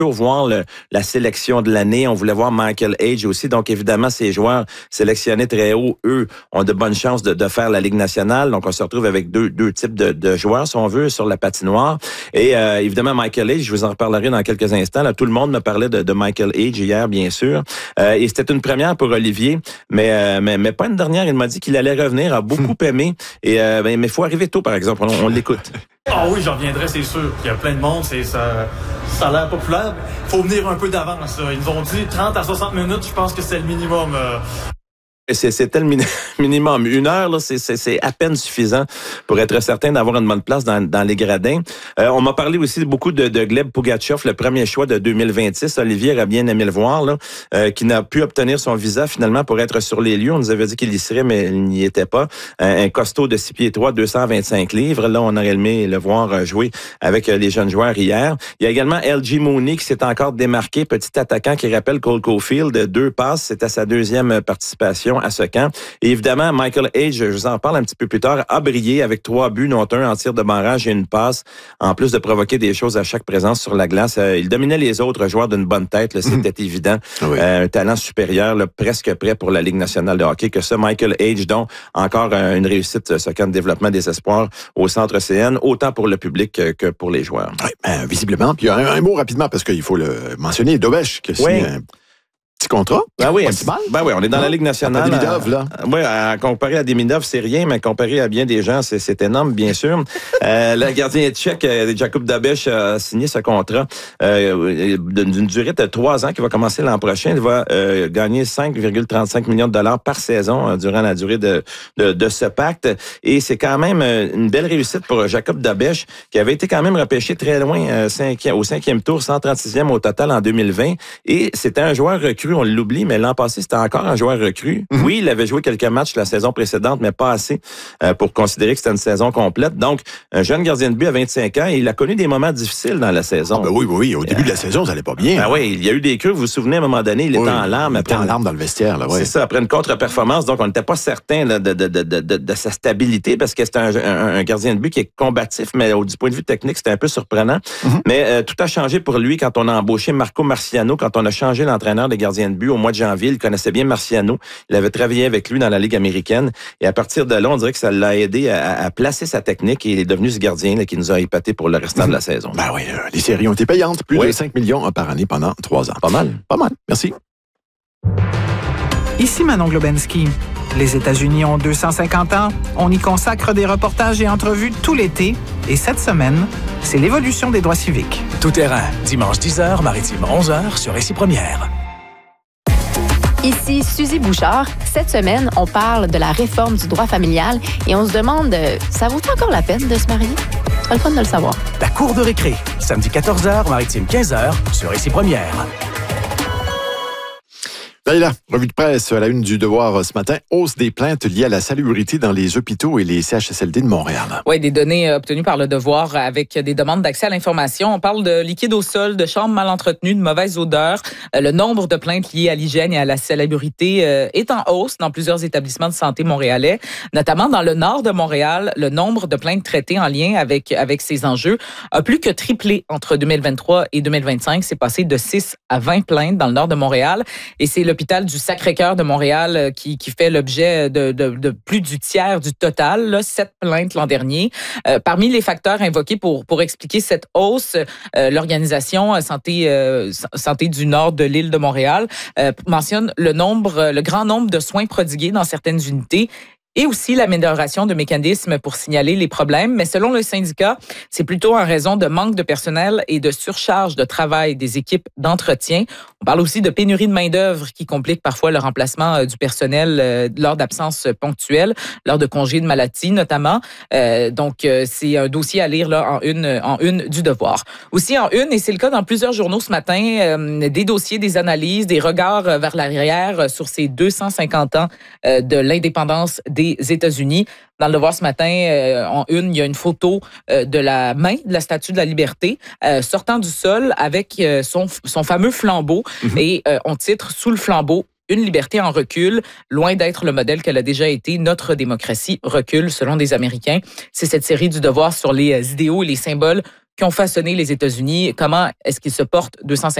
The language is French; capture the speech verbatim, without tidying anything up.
voir le, la sélection de l'année. On voulait voir Michael Age aussi. Donc, évidemment, ces joueurs sélectionnés très haut, eux, ont de bonnes chances de, de faire la Ligue nationale. Donc, on se retrouve avec deux, deux types de, de joueurs, si on veut, sur la patinoire. Et euh, évidemment, Michael Age, je vous en reparlerai dans quelques instants. Là, tout le monde me parlait de, de Michael Age hier, bien sûr. Euh, et c'était une première pour Olivier, mais, euh, mais, mais pas une dernière. Il m'a dit qu'il allait revenir, a beaucoup aimé. Et, euh, mais il faut arriver tôt, par exemple. On, on l'écoute. Ah oui, j'en reviendrai, c'est sûr. Il y a plein de monde, c'est ça, ça a l'air populaire. Il faut venir un peu d'avance. Ils nous ont dit trente à soixante minutes, je pense que c'est le minimum. Euh... C'est, c'était le min- minimum. Une heure, là, c'est, c'est, c'est à peine suffisant pour être certain d'avoir une bonne place dans, dans les gradins. Euh, on m'a parlé aussi beaucoup de, de Gleb Pugachev, le premier choix de deux mille vingt-six. Olivier a bien aimé le voir, là, euh, qui n'a pu obtenir son visa finalement pour être sur les lieux. On nous avait dit qu'il y serait, mais il n'y était pas. Un, un costaud de six pieds trois, deux cent vingt-cinq livres. Là, on aurait aimé le voir jouer avec les jeunes joueurs hier. Il y a également L G Mooney qui s'est encore démarqué, petit attaquant qui rappelle Cole Caulfield. Deux passes, c'était sa deuxième participation à ce camp. Et évidemment, Michael Age, je vous en parle un petit peu plus tard, a brillé avec trois buts, dont un en tir de barrage et une passe, en plus de provoquer des choses à chaque présence sur la glace. Euh, il dominait les autres joueurs d'une bonne tête, là, c'était mmh. évident. Oui. Euh, un talent supérieur, là, presque prêt pour la Ligue nationale de hockey. Que ça, Michael Age, donc, encore euh, une réussite, ce camp de développement des espoirs au Centre C N, autant pour le public que, que pour les joueurs. Oui, ben, visiblement. Puis un, un mot rapidement, parce qu'il faut le mentionner, Dobesch, qui a signé un petit contrat. Ben oui, pas ben oui, on est dans non, la Ligue nationale. Demidov, là. Oui, à comparer à Demidov, c'est rien, mais comparé à bien des gens, c'est, c'est énorme, bien sûr. euh, le gardien tchèque, Jakub Dobeš, a signé ce contrat euh, d'une durée de trois ans qui va commencer l'an prochain. Il va euh, gagner cinq virgule trente-cinq millions de dollars par saison euh, durant la durée de, de, de ce pacte. Et c'est quand même une belle réussite pour Jakub Dobeš, qui avait été quand même repêché très loin euh, cinquième, au cinquième tour, cent trente-sixième au total en deux mille vingt. Et c'était un joueur recru, on l'oublie, mais l'an passé, c'était encore un joueur recru. Mm-hmm. Oui, il avait joué quelques matchs la saison précédente, mais pas assez euh, pour considérer que c'était une saison complète. Donc, un jeune gardien de but à vingt-cinq ans, et il a connu des moments difficiles dans la saison. Ah ben oui, oui, au début euh, de la saison, ça allait pas bien. Ben oui, il y a eu des creux, vous vous souvenez, à un moment donné, il oui, était en larmes. Il était en larmes dans le vestiaire, là, ouais. C'est ça, après une contre-performance, donc on n'était pas certain là, de, de, de, de, de, de sa stabilité, parce que c'était un, un, un gardien de but qui est combatif, mais au, du point de vue technique, c'était un peu surprenant. Mm-hmm. Mais euh, tout a changé pour lui quand on a embauché Marco Marciano, quand on a changé l'entraîneur des gardiens de but au mois de janvier. Il connaissait bien Marciano. Il avait travaillé avec lui dans la Ligue américaine. Et à partir de là, on dirait que ça l'a aidé à, à placer sa technique. Et il est devenu ce gardien là, qui nous a épaté pour le restant mmh. de la saison. Ben oui, euh, les séries ont été payantes. Plus oui. de cinq millions par année pendant trois ans. Pas mal. Pas mal. Merci. Ici Manon Globensky. Les États-Unis ont deux cent cinquante ans. On y consacre des reportages et entrevues tout l'été. Et cette semaine, c'est l'évolution des droits civiques. Tout terrain, dimanche dix heures, maritime onze heures sur Récit Première. Ici Suzy Bouchard. Cette semaine, on parle de la réforme du droit familial et on se demande, ça vaut encore la peine de se marier? Ce sera le fun de le savoir. La cour de récré, samedi quatorze heures, maritime quinze heures sur Récit Première. Là, revue de presse à la une du Devoir ce matin. Hausse des plaintes liées à la salubrité dans les hôpitaux et les C H S L D de Montréal. Oui, des données obtenues par le Devoir avec des demandes d'accès à l'information. On parle de liquide au sol, de chambres mal entretenues, de mauvaise odeur. Le nombre de plaintes liées à l'hygiène et à la salubrité est en hausse dans plusieurs établissements de santé montréalais, notamment dans le nord de Montréal. Le nombre de plaintes traitées en lien avec, avec ces enjeux a plus que triplé entre deux mille vingt-trois et deux mille vingt-cinq. C'est passé de six à vingt plaintes dans le nord de Montréal. Et c'est l'hôpital du Sacré-Cœur de Montréal qui, qui fait l'objet de, de, de plus du tiers du total, là, sept plaintes l'an dernier. Euh, parmi les facteurs invoqués pour, pour expliquer cette hausse, euh, l'organisation Santé, euh, Santé du Nord de l'île de Montréal euh, mentionne le nombre, le grand nombre de soins prodigués dans certaines unités et aussi l'amélioration de mécanismes pour signaler les problèmes. Mais selon le syndicat, c'est plutôt en raison de manque de personnel et de surcharge de travail des équipes d'entretien. On parle aussi de pénurie de main-d'œuvre qui complique parfois le remplacement du personnel lors d'absences ponctuelles, lors de congés de maladie notamment. Euh, donc, c'est un dossier à lire là, en, une, en une du Devoir. Aussi en une, et c'est le cas dans plusieurs journaux ce matin, euh, des dossiers, des analyses, des regards vers l'arrière sur ces deux cent cinquante ans euh, de l'indépendance des des États-Unis. Dans le Devoir ce matin, euh, en une, il y a une photo euh, de la main de la Statue de la Liberté euh, sortant du sol avec euh, son, son fameux flambeau. Mm-hmm. Et euh, on titre sous le flambeau une liberté en recul, loin d'être le modèle qu'elle a déjà été. Notre démocratie recule, selon des Américains. C'est cette série du Devoir sur les idéaux et les symboles qui ont façonné les États-Unis. Comment est-ce qu'ils se portent deux cent cinquante